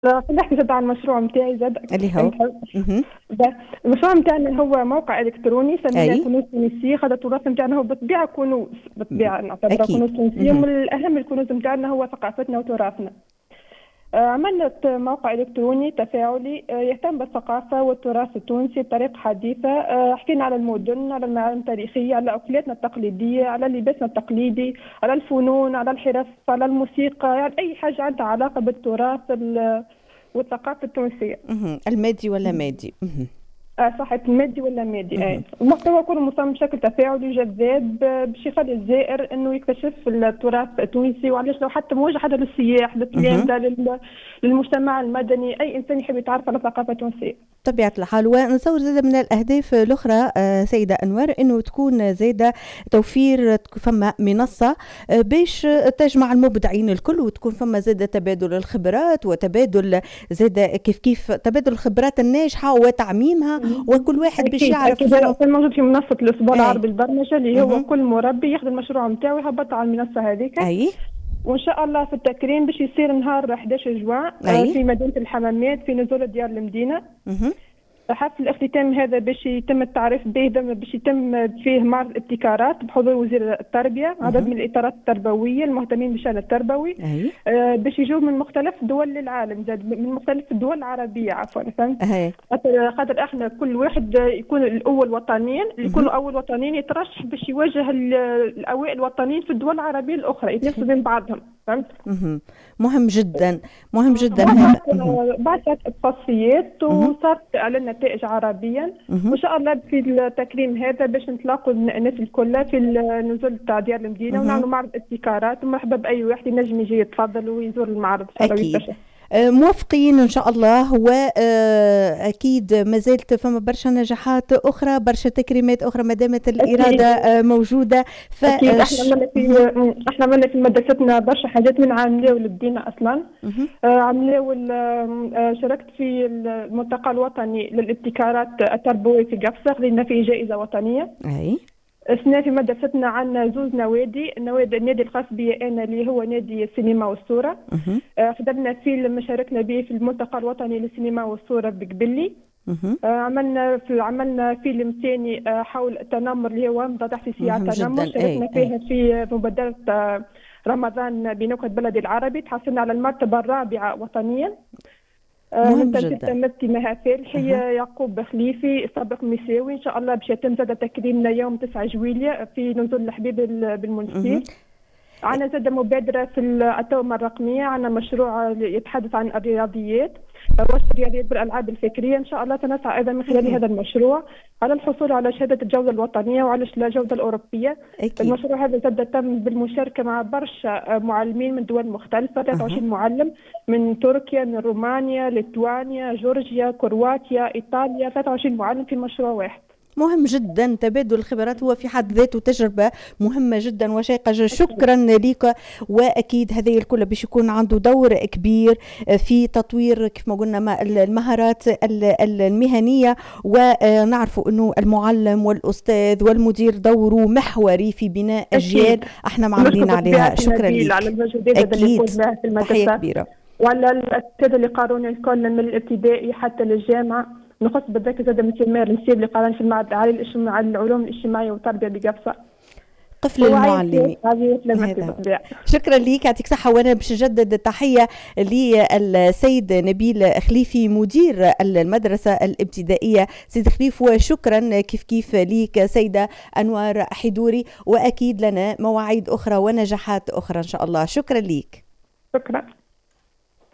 لا نحكي زاد عن المشروع نتاعي زاد. اللي هو المشروع نتاعنا هو موقع الكتروني سميناه اي كنوز تونسيه. خاطر التراث نتاعنا هو بالطبيعه كنوز، بالطبيعه نعتبره اكيد. كنوز تونسيه، ومن الاهم الكنوز نتاعنا هو ثقافتنا وتراثنا. عملنا موقع إلكتروني تفاعلي يهتم بالثقافة والتراث التونسي بطريقة حديثة. حكينا على المدن، على المعالم التاريخية، على أكلاتنا التقليدية، على لباسنا التقليدي، على الفنون، على الحرف، على الموسيقى، يعني أي حاجة عندها علاقة بالتراث والثقافة التونسية. المادي ولا مادي؟ صحيح، المادي ولا مادي. المحتوى يكون مصمم بشكل تفاعلي جذاب باش يخلي الزائر انه يكتشف التراث التونسي، وعلاش لو حتى موجه حتى للسياح، للتلامذه، للمجتمع المدني، اي انسان يحب يتعرف على الثقافه التونسيه. طبيعة الحال. ونصور زادة من الأهداف الأخرى سيدة أنوار أنه تكون زادة توفير فما منصة باش تجمع المبدعين الكل، وتكون فما زادة تبادل الخبرات وتبادل زادة كيف تبادل الخبرات الناجحة وتعميمها، وكل واحد باش يعرف. أكيد موجود في منصة الأسبوع العربي للبرمجة اللي هو كل مربي ياخذ المشروع نتاعو يهبط على المنصة هذيك. وان شاء الله في التكريم باش يصير نهار 11 جوان في مدينه الحمامات في نزول ديار المدينه. حفل الاختتام هذا باش يتم التعريف به، باش يتم فيه معرض ابتكارات بحضور وزير التربيه، عدد من الاطارات التربويه المهتمين بالشان التربوي. باش يجوا من مختلف دول العالم، من مختلف الدول العربيه عفوا، فهمت؟ خاطر احنا كل واحد يكون الاول وطنيا، اللي يكونوا اول وطنيين يترشح باش يواجه الاوائل الوطنيين في الدول العربيه الاخرى، يتنافسوا بين بعضهم، فهمت؟ مهم جدا، مهم جدا. بعثت التصفيات وصارت اعلان نتائج عربيا، وان شاء الله في التكريم هذا باش نتلاقوا الناس الكل في النزول تاع ديار المدينه ونعملوا معرض ابتكارات، ومرحبا باي واحد ينجم يجي يتفضل ويزور المعرض. اكيد موافقين ان شاء الله. واكيد ما زالت فما برشا نجاحات اخرى، برشا تكريمات اخرى ما دامت الاراده موجوده. اكيد احنا عملنا في مدرستنا برشا حاجات من عاملاو اللي بدينا اصلا. عملاو شاركت في الملتقى الوطني للابتكارات التربويه في قفصه، خذينا فيه جائزه وطنيه. السنة في مدرستنا عندنا زوز نوادي، النادي الخاص بي أنا اللي هو نادي السينما والصورة. خدمنا فيلم شاركنا به في الملتقى الوطني للسينما والصورة بقبلي. عملنا فيلم ثاني حول التنمر اللي هو نضع تحت سياق التنمر، شاركنا فيها في مبادرة رمضان بنكهة بلدي العربي، تحصلنا على المرتبة الرابعة وطنيا. مهم جدا. تمت مهافل هي يعقوب خليفي سابق مساوي. ان شاء الله باش يتم زاد تكريمنا يوم 9 جويلية في نزول الحبيب بالمنستير. عندنا زاد مبادرة في التوأمة الرقمية، عندنا مشروع يتحدث عن الرياضيات، رواد الرياضيات بالالعاب الفكريه. ان شاء الله سنسعى ايضا من خلال هذا المشروع على الحصول على شهاده الجوده الوطنيه وعلى الجوده الاوروبيه. المشروع هذا تم بالمشاركه مع برشا معلمين من دول مختلفه، 23 معلم من تركيا، من رومانيا، ليتوانيا، جورجيا، كرواتيا، ايطاليا، 23 معلم في مشروع واحد. مهم جدا تبادل الخبرات، هو في حد ذاته تجربة مهمة جدا وشيقة. شكرا لك. وأكيد هذه الكل باش يكون عنده دور كبير في تطوير كيف ما قلنا المهارات المهنية، ونعرفوا أنه المعلم والأستاذ والمدير دوره محوري في بناء أجيال احنا معملين عليها. شكرا لك. على المجهودات اللي يقود بها في المدرسة كبيرة، وعلى الأساتذة اللي قارون الكل من الابتدائي حتى للجامعة. نخص بالذات زاد من سمير نسيب اللي قارن في المعهد العالي للعلوم الاجتماعية والتربية بقفصة. قفل المعلمين. شكرا لك، يعطيك صحة. وانا باش نجدد التحية للسيد نبيل خليفي مدير المدرسة الابتدائية سيد خليف، وشكرا كيف ليك سيدة أنوار حدوري. وأكيد لنا مواعيد أخرى ونجاحات أخرى إن شاء الله. شكرا لك. شكرا.